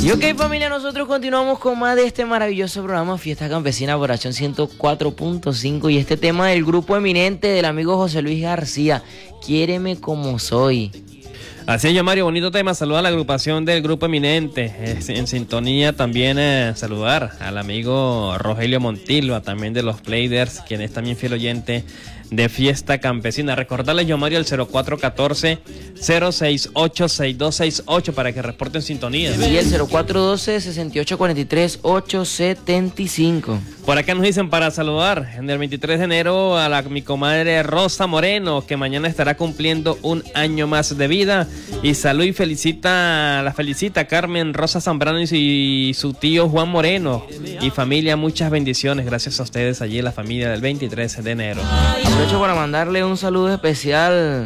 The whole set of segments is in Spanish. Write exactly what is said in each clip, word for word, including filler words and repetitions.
Y ok, familia, nosotros continuamos con más de este maravilloso programa Fiesta Campesina por Acción ciento cuatro punto cinco y este tema del grupo eminente del amigo José Luis García, Quiéreme como soy. Así es, yo Mario, bonito tema. Saludar a la agrupación del Grupo Eminente. Es, en sintonía también eh, saludar al amigo Rogelio Montilva, también de los Players, quien es también fiel oyente de Fiesta Campesina. Recordarles, yo Mario, el cero cuatro uno cuatro, cero seis ocho, seis dos seis ocho para que reporten sintonía. Y el cero cuatro uno dos, seis ocho cuatro tres, ocho siete cinco. Por acá nos dicen para saludar en el veintitrés de enero a la, mi comadre Rosa Moreno, que mañana estará cumpliendo un año más de vida. Y salud y felicita, la felicita Carmen Rosa Zambrano y su, y su tío Juan Moreno. Y familia, muchas bendiciones. Gracias a ustedes allí, la familia del veintitrés de enero. Aprovecho para mandarle un saludo especial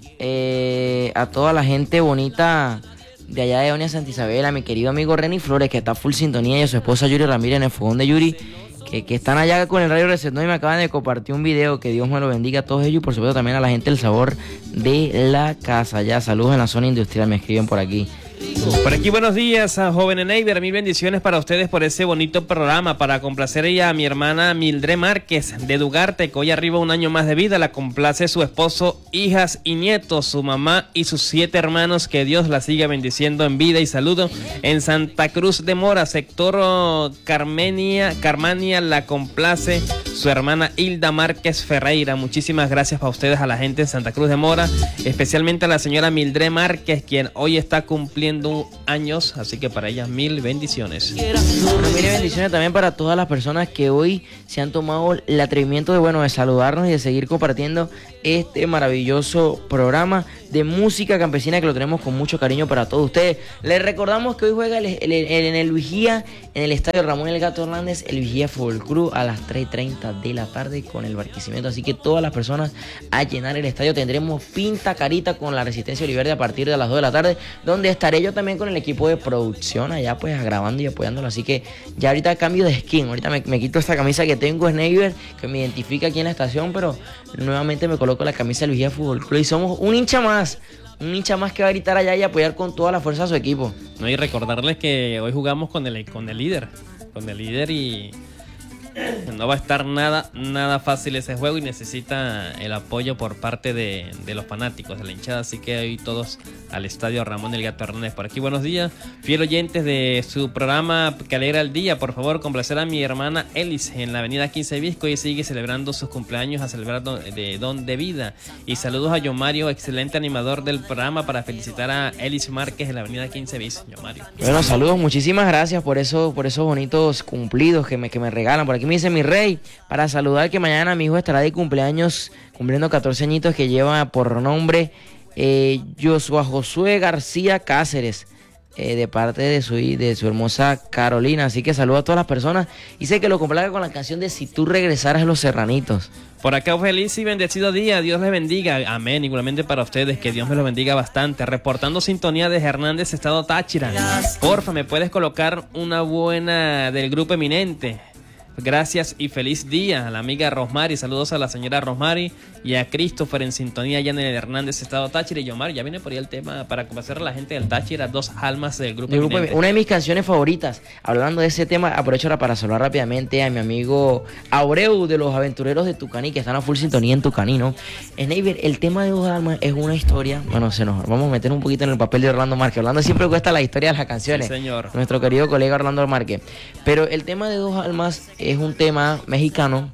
eh, a toda la gente bonita de allá de Onia Santa Isabel, a mi querido amigo Reni Flores, que está full sintonía, y a su esposa Yuri Ramírez en el fogón de Yuri, que, que están allá con el Radio Resetón y me acaban de compartir un video. Que Dios me lo bendiga a todos ellos y por supuesto también a la gente del Sabor de la Casa. Ya, saludos en la zona industrial, me escriben por aquí. Por aquí, buenos días a Joven Neighbor, mil bendiciones para ustedes por ese bonito programa. Para complacer ella a mi hermana Mildred Márquez de Dugarte, que hoy arriba un año más de vida, la complace su esposo, hijas y nietos, su mamá y sus siete hermanos. Que Dios la siga bendiciendo en vida y saludo. En Santa Cruz de Mora, sector Carmenia, Carmania, la complace su hermana Hilda Márquez Ferreira. Muchísimas gracias para ustedes, a la gente de Santa Cruz de Mora, especialmente a la señora Mildred Márquez, quien hoy está cumpliendo años, así que para ellas mil bendiciones. Bueno, mil bendiciones también para todas las personas que hoy se han tomado el atrevimiento de, bueno, de saludarnos y de seguir compartiendo este maravilloso programa de música campesina, que lo tenemos con mucho cariño para todos ustedes. Les recordamos que hoy juega el, el, el, en el Vigía, en el estadio Ramón El Gato Hernández, el Vigía Fútbol Club a las tres y treinta de la tarde con el Barquisimeto, así que todas las personas a llenar el estadio. Tendremos Pinta Carita con la Resistencia Oliverde a partir de las dos de la tarde, donde estaré yo también con el equipo de producción allá pues grabando y apoyándolo, así que ya ahorita cambio de skin, ahorita me, me quito esta camisa que tengo Sniper, que me identifica aquí en la estación, pero nuevamente me coloco la camisa del Vigía Fútbol Club y somos un hincha más, un hincha más que va a gritar allá y apoyar con toda la fuerza a su equipo. No, y recordarles que hoy jugamos con el, con el líder, con el líder y no va a estar nada, nada fácil ese juego y necesita el apoyo por parte de, de los fanáticos, de la hinchada, así que hoy todos al estadio Ramón El Gato Hernández. Por aquí, buenos días, fiel oyentes de su programa que alegra el día. Por favor, complacer a mi hermana Elis en la avenida quince Visco, y sigue celebrando sus cumpleaños, a celebrar don, de Don de Vida. Y saludos a John Mario, excelente animador del programa, para felicitar a Elis Márquez en la avenida quince Bis. John Mario. Bueno, saludos, muchísimas gracias por eso, por esos bonitos cumplidos que me, que me regalan. Por aquí me dice mi rey, para saludar que mañana mi hijo estará de cumpleaños, cumpliendo catorce añitos, que lleva por nombre eh, Joshua Josué García Cáceres, eh, de parte de su, de su hermosa Carolina. Así que saludo a todas las personas y sé que lo complaga con la canción de Si tú regresaras, Los Serranitos. Por acá, feliz y bendecido día, Dios les bendiga, amén, igualmente para ustedes, que Dios me los bendiga bastante. Reportando sintonía desde Hernández, Estado Táchira. Porfa, ¿me puedes colocar una buena del Grupo Eminente? Gracias y feliz día a la amiga Rosmary. Saludos a la señora Rosmary y a Christopher en sintonía allá en el Hernández, Estado Táchira. Y Yomar, ya viene por ahí el tema para complacer a la gente del Táchira, Dos Almas del Grupo, grupo Una de mis canciones favoritas. Hablando de ese tema, aprovecho para saludar rápidamente a mi amigo Abreu de los Aventureros de Tucaní, que están a full sintonía en Tucaní, ¿no? Sniper, el tema de Dos Almas es una historia. Bueno, se nos vamos a meter un poquito en el papel de Orlando Márquez. Orlando siempre cuesta la historia de las canciones. Sí, señor. Nuestro querido colega Orlando Márquez. Pero el tema de Dos Almas es un tema mexicano,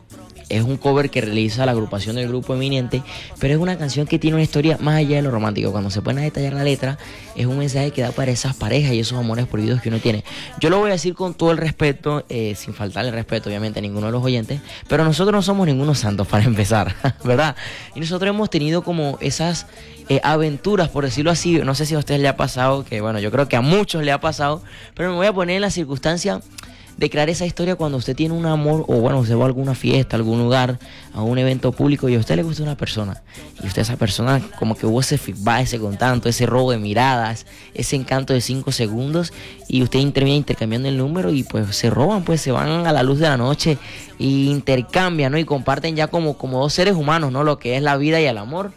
es un cover que realiza la agrupación del Grupo Eminente, pero es una canción que tiene una historia más allá de lo romántico. Cuando se pone a detallar la letra, es un mensaje que da para esas parejas y esos amores prohibidos que uno tiene. Yo lo voy a decir con todo el respeto, eh, sin faltarle respeto obviamente a ninguno de los oyentes, pero nosotros no somos ningunos santos para empezar, ¿verdad? Y nosotros hemos tenido como esas eh, aventuras, por decirlo así. No sé si a ustedes le ha pasado, que bueno, yo creo que a muchos le ha pasado, pero me voy a poner en la circunstancia de crear esa historia cuando usted tiene un amor, o bueno, usted va a alguna fiesta, a algún lugar, a un evento público, y a usted le gusta una persona, y usted esa persona como que hubo ese feedback, ese contacto, ese robo de miradas, ese encanto de cinco segundos, y usted termina intercambiando el número, y pues se roban, pues se van a la luz de la noche, y intercambian, ¿no? Y comparten ya como, como dos seres humanos, ¿no? Lo que es la vida y el amor.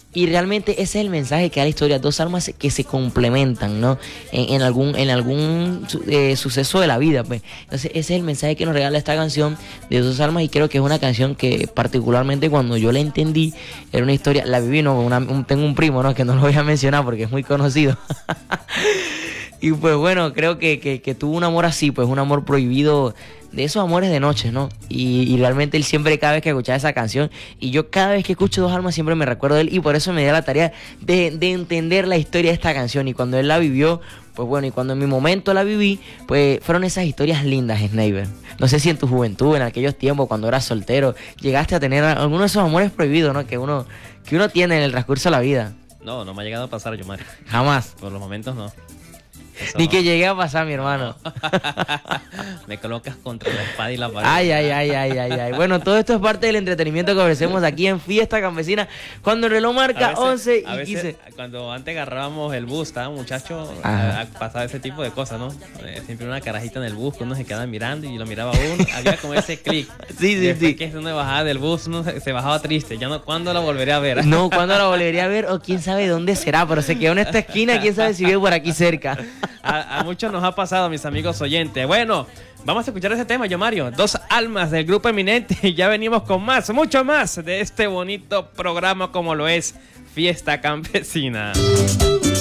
Y realmente ese es el mensaje que da la historia, dos almas que se complementan, ¿no? En, en algún, en algún eh, suceso de la vida, pues. Entonces ese es el mensaje que nos regala esta canción de dos almas, y creo que es una canción que particularmente cuando yo la entendí, era una historia, la viví, ¿no? Una, un, tengo un primo, ¿no? Que no lo voy a mencionar porque es muy conocido. Y pues bueno, creo que, que, que tuvo un amor así, pues un amor prohibido, de esos amores de noche, ¿no? Y, y realmente él siempre, cada vez que escuchaba esa canción, y yo cada vez que escucho Dos Almas siempre me recuerdo de él, y por eso me dio la tarea de, de entender la historia de esta canción. Y cuando él la vivió, pues bueno, y cuando en mi momento la viví, pues fueron esas historias lindas, Sneiber. No sé si en tu juventud, en aquellos tiempos, cuando eras soltero, llegaste a tener algunos de esos amores prohibidos, ¿no? Que uno, que uno tiene en el transcurso de la vida. No, no me ha llegado a pasar, Yomari. Jamás. Por los momentos no. Eso Ni no. que llegue a pasar, mi hermano. Me colocas contra la espada y la pared. Ay, ay, ay, ay, ay, ay. Bueno, todo esto es parte del entretenimiento que ofrecemos aquí en Fiesta Campesina. Cuando el reloj marca A veces- once a y veces, quince. cuando antes agarrábamos el bus, estaba muchacho, Ajá. a- a- pasaba ese tipo de cosas, ¿no? Eh, siempre una carajita en el bus, que uno se quedaba mirando y lo miraba a uno. Había como ese clic. Sí, sí, Después sí. que uno bajaba del bus, uno se, se bajaba triste. Ya no, ¿cuándo la volveré a ver? No, ¿cuándo la volvería a ver? O quién sabe dónde será, pero se quedó en esta esquina, quién sabe si vive por aquí cerca. A, a muchos nos ha pasado, mis amigos oyentes. Bueno, vamos a escuchar ese tema, yo Mario. Dos almas del Grupo Eminente. Y ya venimos con más, mucho más de este bonito programa como lo es Fiesta Campesina.